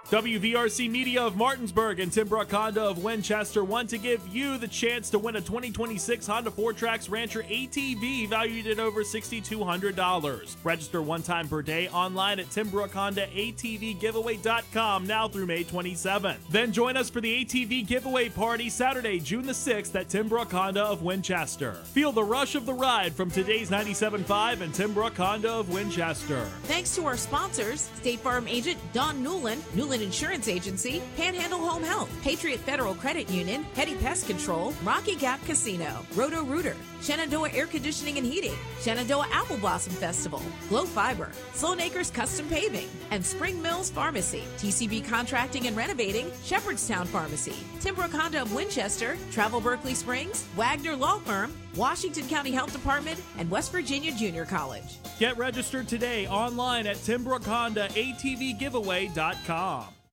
WVRC Media of Martinsburg and Tim Brook Honda of Winchester want to give you the chance to win a 2026 Honda 4Trax Rancher ATV valued at over $6,200. Register one time per day online at TimBrookHondaATVGiveaway.com now through May 27th. Then join us for the ATV giveaway party Saturday, June the 6th at Tim Brook Honda of Winchester. Feel the rush of the ride from today's 97.5 and Tim Brook Honda of Winchester. Thanks to our sponsors, State Farm agent Don Newland, Newland Insurance Agency, Panhandle Home Health, Patriot Federal Credit Union, Hetty Pest Control, Rocky Gap Casino, Roto-Rooter, Shenandoah Air Conditioning and Heating, Shenandoah Apple Blossom Festival, Glow Fiber, Sloan Acres Custom Paving, and Spring Mills Pharmacy, TCB Contracting and Renovating, Shepherdstown Pharmacy, Tim Brook Honda of Winchester, Travel Berkeley Springs, Wagner Law Firm, Washington County Health Department, and West Virginia Junior College. Get registered today online at TimBrookHondaATVGiveaway.com.